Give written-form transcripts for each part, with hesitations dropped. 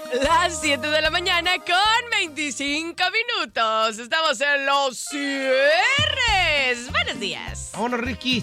Las 7 de la mañana con 25 minutos. Estamos en los cierres. Buenos días. Vámonos, Ricky.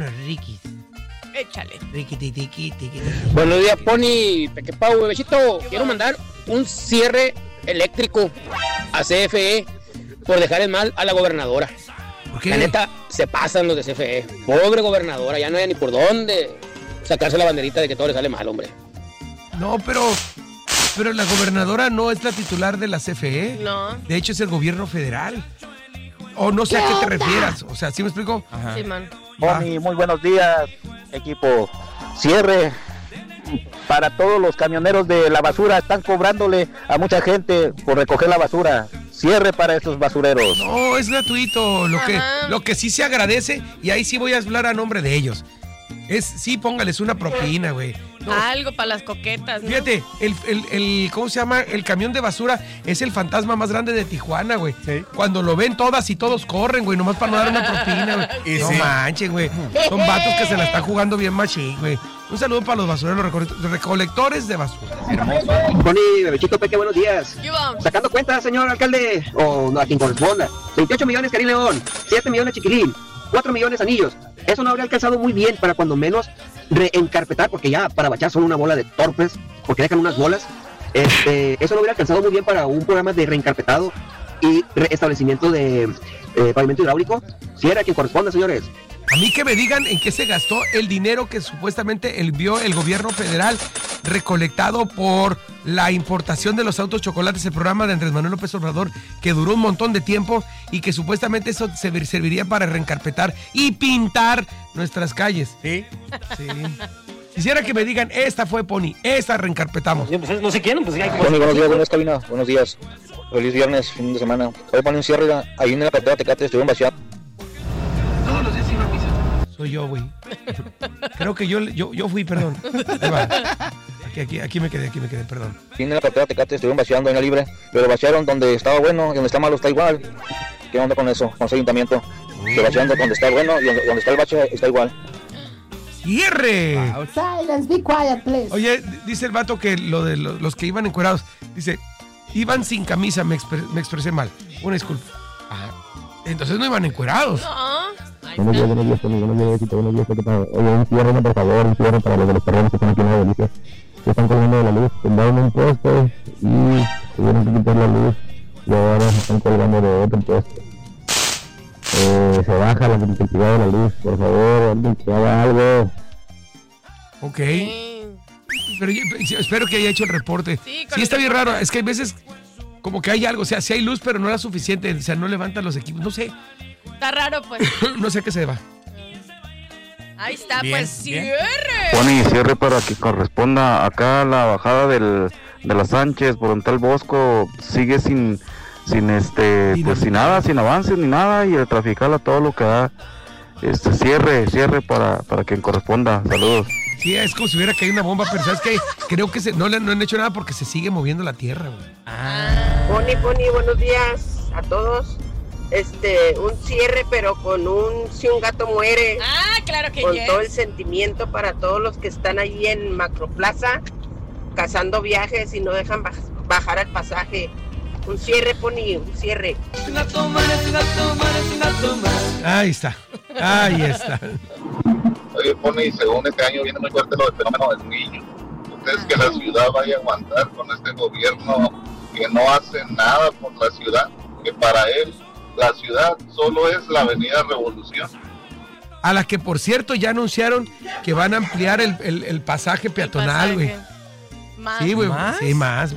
Échale. Ricky. Buenos días, Pony. Pequepau, bebecito. Quiero mandar un cierre eléctrico a CFE por dejar el mal a la gobernadora. ¿Por qué? La neta, se pasan los de CFE. Pobre gobernadora, ya no hay ni por dónde sacarse la banderita de que todo le sale mal, hombre. No, pero la gobernadora no es la titular de la CFE. No. De hecho, es el gobierno federal. O no sé a qué te refieras. O sea, ¿sí me explico? Sí, man. Pony, muy buenos días, equipo. Cierre para todos los camioneros de la basura. Están cobrándole a mucha gente por recoger la basura. Cierre para estos basureros. No, es gratuito. Lo que sí se agradece, y ahí sí voy a hablar a nombre de ellos, sí, póngales una propina, güey. No. Algo para las coquetas, ¿no? Fíjate, el ¿cómo se llama? El camión de basura es el fantasma más grande de Tijuana, güey. Sí. Cuando lo ven todas y todos corren, güey, nomás para no dar una propina, güey. No manchen, güey. Son vatos que se la están jugando bien machín, güey. Un saludo para los basureros, recolectores de basura. Pony, bebechito Peque, buenos días. ¿Qué vamos? Sacando cuentas, señor alcalde, o no, a quien corresponda. 28 millones Karim León, 7 millones Chiquilín, 4 millones Anillos. Eso no habría alcanzado muy bien para cuando menos reencarpetar, porque ya para bachar son una bola de torpes, porque dejan unas bolas. Eso no hubiera alcanzado muy bien para un programa de reencarpetado y restablecimiento de pavimento hidráulico. Si era quien corresponda, señores. A mí que me digan en qué se gastó el dinero que supuestamente envió el gobierno federal recolectado por la importación de los autos chocolates, el programa de Andrés Manuel López Obrador, que duró un montón de tiempo y que supuestamente eso serviría para reencarpetar y pintar nuestras calles. ¿Sí? Sí. Quisiera que me digan, esta fue Pony, esta reencarpetamos. No se quieren, pues hay como... Pony, buenos días, buenas cabina, buenos días. Feliz viernes, fin de semana. Hoy Pony un cierre ahí en la carretera Tecate, estuvieron vaciados. Soy yo, güey. Creo que yo fui, perdón. Ahí va. Aquí me quedé, perdón. Fin de la carretera Tecate, estuvieron vaciando en la libre, pero vaciaron donde estaba bueno y donde está malo está igual. ¿Qué onda con eso? Con ese ayuntamiento. Que vaciando donde está bueno y donde está el bache está igual. ¡Cierre! Wow. Silence, be quiet, please. Oye, dice el vato que lo de los que iban encuerados, dice, iban sin camisa, me expresé mal. Una disculpa. Ajá. Entonces no iban encuerados. No. Buenos días, Pony, buenos días, ¿qué tal? Oye, un cierre, por favor, un cierre para los de los perrones que están aquí en la delicia. Que están colgando de la luz, tumbaron un puesto y tuvieron que quitar la luz y ahora se están colgando de otro puesto. Se baja la intensidad de la luz, por favor, alguien que haga algo. Ok. Pero yo espero que haya hecho el reporte. Sí, está bien raro, es que hay veces como que hay algo, o sea, sí hay luz, pero no era suficiente, o sea, no levantan los equipos, no sé. Está raro, pues. No sé a qué se va. Ahí está, bien, pues cierre. Pony, cierre para que corresponda. Acá la bajada de la Sánchez por un tal Bosco sigue sin pues sin nada, sin avances ni nada, y el trafical a todo lo que da. Cierre para quien corresponda. Saludos. Sí, es como si hubiera caído una bomba, pero ¿sabes qué? Creo que no han hecho nada porque se sigue moviendo la tierra, güey. Pony, buenos días a todos. Un cierre, pero si un gato muere. Ah, claro que con yes. todo el sentimiento para todos los que están allí en Macroplaza cazando viajes y no dejan bajar al pasaje. Un cierre, Pony, un cierre. Ahí está. Oye, Pony, según este año viene muy fuerte lo del fenómeno del niño. ¿Ustedes que la ciudad vaya a aguantar con este gobierno que no hace nada por la ciudad? Que para él la ciudad solo es la avenida Revolución. A la que, por cierto, ya anunciaron que van a ampliar el pasaje peatonal, güey. Sí, güey. Sí, más.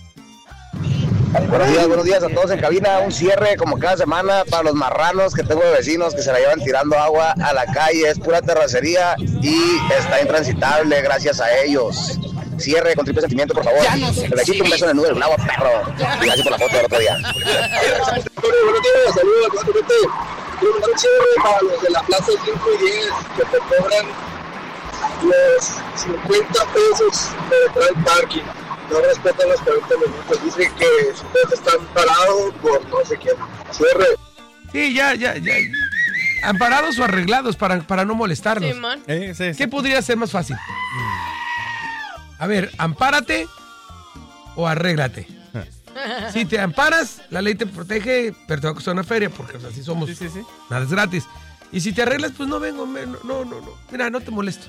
Buenos días a todos en cabina. Un cierre como cada semana para los marranos que tengo de vecinos que se la llevan tirando agua a la calle. Es pura terracería y está intransitable gracias a ellos. Cierre con triple sentimiento, por favor. Un beso en el nudo del agua, perro. Y gracias por la foto del otro día. Buenos días, saludos a toda quiero mandar un cierre para los de la Plaza 5 y 10 que te cobran los 50 pesos por entrar al parking. No respetan los 40 minutos. Dicen que ustedes están parados por no sé quién. Cierre. Sí, ya. Amparados o arreglados para no molestarnos. Sí, man. ¿Qué podría ser más fácil? A ver, ampárate o arréglate. Si te amparas, la ley te protege, pero te va a costar una feria, porque así somos. Sí. Nada es gratis. Y si te arreglas, pues no vengo, no. Mira, no te molesto.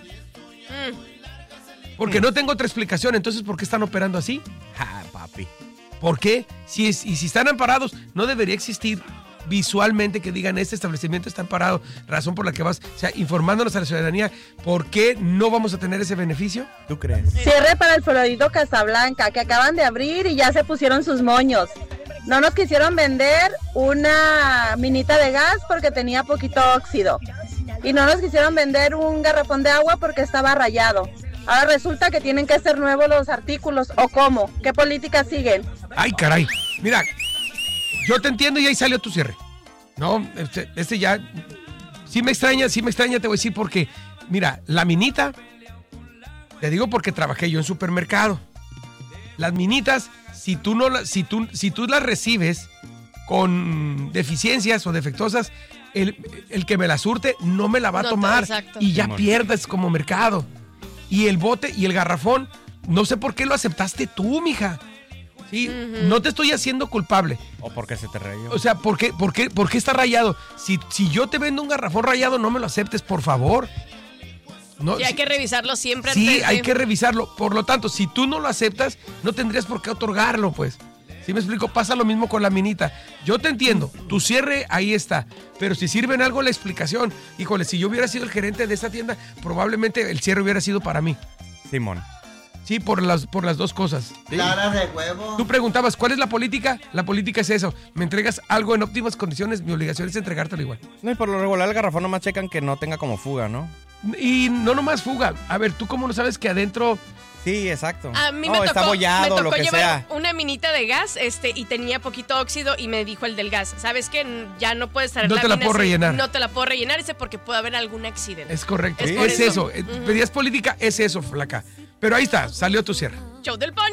Porque no tengo otra explicación. Entonces, ¿por qué están operando así? Papi. ¿Por qué? Si están amparados, no debería existir visualmente que digan este establecimiento está amparado, razón por la que vas, o sea, informándonos a la ciudadanía, ¿por qué no vamos a tener ese beneficio? ¿Tú crees? Cierre para el Florido Casablanca, que acaban de abrir y ya se pusieron sus moños. No nos quisieron vender una minita de gas porque tenía poquito óxido. Y no nos quisieron vender un garrafón de agua porque estaba rayado. Ahora resulta que tienen que ser nuevos los artículos, ¿o cómo? ¿Qué políticas siguen? Ay, caray. Mira, yo te entiendo y ahí salió tu cierre. No, este ya... Sí me extraña, te voy a decir porque... Mira, la minita... Te digo porque trabajé yo en supermercado. Las minitas, si tú las recibes con deficiencias o defectuosas, el que me la surte no me la va a tomar. Y ya pierdes como mercado. Y el bote y el garrafón, no sé por qué lo aceptaste tú, mija. Sí, no te estoy haciendo culpable. O porque se te rayó. O sea, ¿por qué está rayado? Si yo te vendo un garrafón rayado, no me lo aceptes, por favor. No, y hay que revisarlo siempre. Sí, hay que revisarlo. Por lo tanto, si tú no lo aceptas, no tendrías por qué otorgarlo, pues. ¿Sí me explico? Pasa lo mismo con la minita. Yo te entiendo, tu cierre ahí está. Pero si sirve en algo la explicación, híjole, si yo hubiera sido el gerente de esta tienda, probablemente el cierre hubiera sido para mí. Simón. Sí, por las dos cosas. ¿Sí? Claras de huevo. Tú preguntabas, ¿cuál es la política? La política es eso. Me entregas algo en óptimas condiciones, mi obligación es entregártelo igual. No, y por lo regular el garrafón nomás checan que no tenga como fuga, ¿no? Y no nomás fuga. A ver, ¿tú cómo no sabes que adentro... Sí, exacto. A mí me está bollado, tocó lo que llevar sea. una minita de gas y tenía poquito óxido y me dijo el del gas, ¿sabes qué? Ya no puedes traer No te la puedo rellenar. No te la puedo rellenar, dice, porque puede haber algún accidente. Es correcto. Es Es eso. Pedías política, es eso, flaca. Pero ahí está, salió tu cierre. Show del Pony.